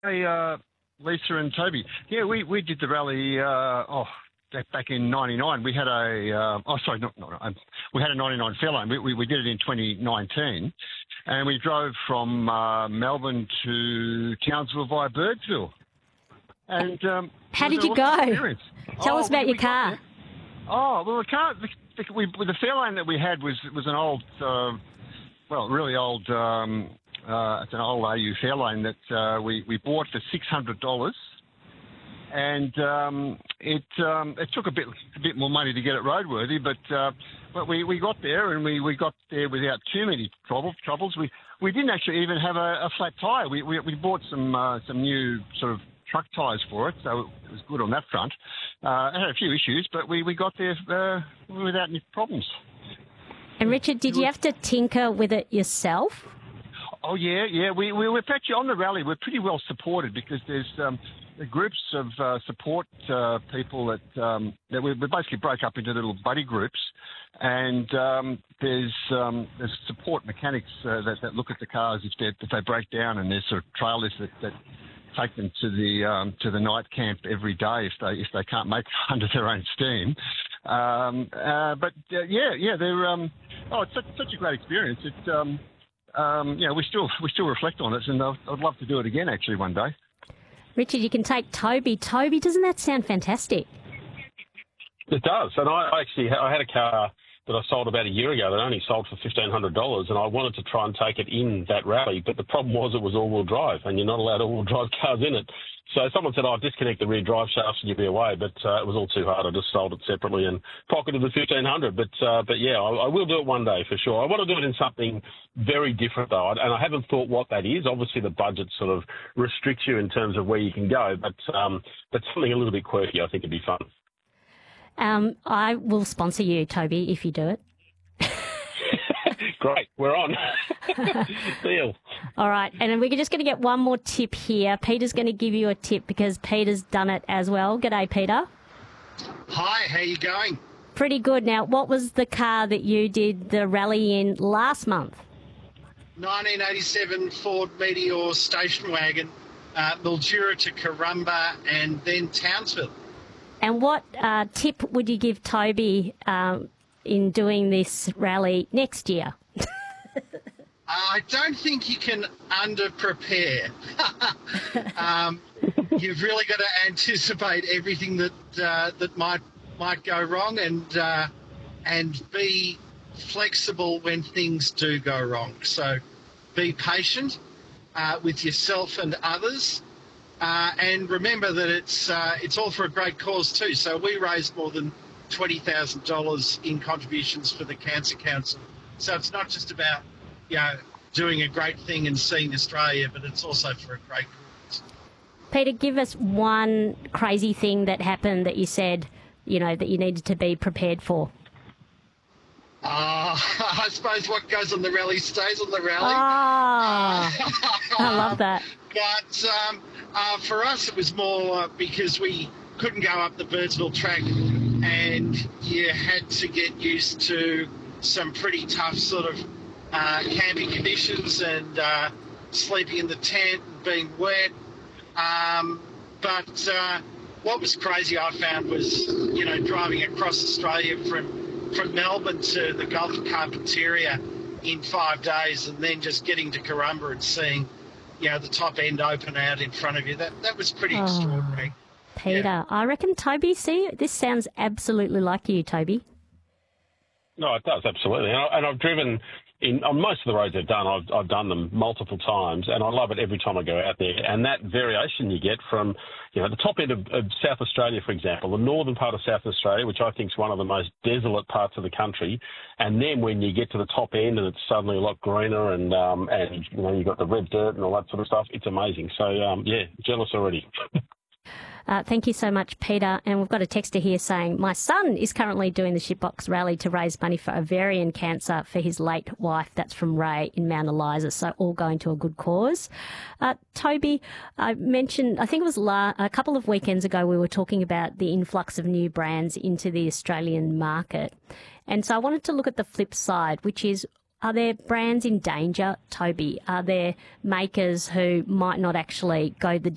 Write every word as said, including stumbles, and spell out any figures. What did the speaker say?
Hey, uh, Lisa and Toby. Yeah, we, we did the rally, uh, oh, back back in ninety-nine. We had a, uh, oh, sorry, not, not, um, we had a ninety-nine Fairlane. We, we, we did it in twenty nineteen, and we drove from uh, Melbourne to Townsville via Birdsville. And um, How it was did an you awesome go? experience. Tell Oh, us about we- your we got car. there. Oh, well, the car, the, the, we, the Fairlane that we had was was an old, uh, well, really old, um, uh, it's an old A U Fairlane that uh, we, we bought for six hundred dollars. And um, it um, it took a bit a bit more money to get it roadworthy, but uh, but we, we got there and we, we got there without too many trouble, troubles. We we didn't actually even have a, a flat tyre. We, we we bought some uh, some new sort of truck tyres for it, so it was good on that front. Uh, it had a few issues, but we, we got there uh, without any problems. And Richard, did you have to tinker with it yourself? Oh yeah, yeah. We we we're actually on the rally. We're pretty well supported because there's um, the groups of uh, support uh, people that um, that we, we basically broke up into little buddy groups, and um, there's um, there's support mechanics uh, that, that look at the cars if they if they break down, and there's sort of trailers that, that take them to the um, to the night camp every day if they if they can't make it under their own steam. Um, uh, but uh, yeah, yeah, they're um, oh, it's such, such a great experience. It's um, um, you know, we still we still reflect on it, and I'd, I'd love to do it again actually one day. Richard, you can take Toby. Toby, doesn't that sound fantastic? It does, and I actually I had a car that I sold about a year ago that only sold for fifteen hundred dollars, and I wanted to try and take it in that rally, but the problem was it was all-wheel drive, and you're not allowed all-wheel drive cars in it. So someone said, oh, disconnect the rear drive shafts and you'll be away, but uh, it was all too hard. I just sold it separately and pocketed the fifteen hundred dollars. But, uh, but yeah, I, I will do it one day for sure. I want to do it in something very different, though, and I haven't thought what that is. Obviously, the budget sort of restricts you in terms of where you can go, but, um, but something a little bit quirky I think would be fun. Um, I will sponsor you, Toby, if you do it. Great, we're on. Deal. All right, and we're just going to get one more tip here. Peter's going to give you a tip because Peter's done it as well. G'day, Peter. Hi, how you going? Pretty good. Now, what was the car that you did the rally in last month? nineteen eighty-seven Ford Meteor station wagon, uh, Mildura to Corumba and then Townsville. And what uh, tip would you give Toby um, in doing this rally next year? I don't think you can under-prepare. um, you've really got to anticipate everything that uh, that might might go wrong, and uh, and be flexible when things do go wrong. So be patient uh, with yourself and others, uh, and remember that it's uh, it's all for a great cause too. So we raised more than twenty thousand dollars in contributions for the Cancer Council. So it's not just about, you know, doing a great thing and seeing Australia, but it's also for a great cause. Peter, give us one crazy thing that happened that you said, you know, that you needed to be prepared for. Uh, I suppose what goes on the rally stays on the rally. Ah, Uh, I love that. But um, uh, for us, it was more uh, because we couldn't go up the Birdsville track, and you had to get used to some pretty tough sort of uh, camping conditions and uh, sleeping in the tent, being wet. Um, but uh, what was crazy I found was, you know, driving across Australia from from Melbourne to the Gulf of Carpentaria in five days, and then just getting to Corumba and seeing, you know, the top end open out in front of you. That that was pretty Oh. extraordinary. Peter, Yeah. I reckon Toby, see, this sounds absolutely like you, Toby. No, it does, absolutely. And, I, and I've driven in on most of the roads I've done. I've, I've done them multiple times, and I love it every time I go out there. And that variation you get from, you know, the top end of, of South Australia, for example, the northern part of South Australia, which I think is one of the most desolate parts of the country, and then when you get to the top end and it's suddenly a lot greener, and um, and you know, you've got the red dirt and all that sort of stuff, it's amazing. So um, yeah, jealous already. Uh, thank you so much, Peter. And we've got a texter here saying, my son is currently doing the Shitbox rally to raise money for ovarian cancer for his late wife. That's from Ray in Mount Eliza. So all going to a good cause. Uh, Toby, I mentioned, I think it was la- a couple of weekends ago, we were talking about the influx of new brands into the Australian market. And so I wanted to look at the flip side, which is, are there brands in danger, Toby? Are there makers who might not actually go the